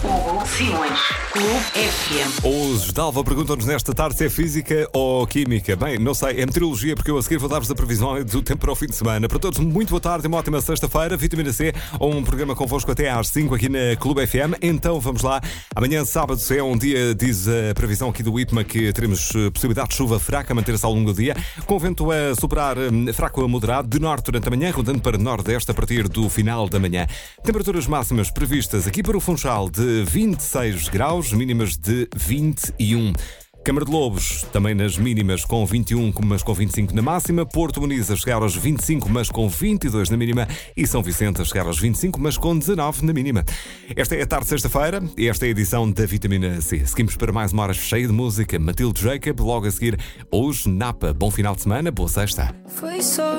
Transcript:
Hugo Simões, Clube FM. Os Dalva perguntam-nos nesta tarde se é física ou química. Bem, não sei, é meteorologia, porque eu a seguir vou dar-vos a previsão do tempo para o fim de semana. Para todos, muito boa tarde e uma ótima sexta-feira. Vitamina C, um programa convosco até às 5 aqui na Clube FM. Então vamos lá. Amanhã, sábado, é um dia, diz a previsão aqui do IPMA, que teremos possibilidade de chuva fraca a manter-se ao longo do dia, com vento a soprar fraco a moderado, de norte durante a manhã, rodando para nordeste a partir do final da manhã. Temperaturas máximas previstas aqui para o Funchal de 26 graus, mínimas de 21. Câmara de Lobos, também nas mínimas com 21, mas com 25 na máxima. Porto Muniz a chegar aos 25, mas com 22 na mínima. E São Vicente a chegar aos 25, mas com 19 na mínima. Esta é a tarde de sexta-feira e esta é a edição da Vitamina C. Seguimos para mais uma hora cheia de música. Matilde Jacob, logo a seguir, hoje, Napa. Bom final de semana, boa sexta. Foi só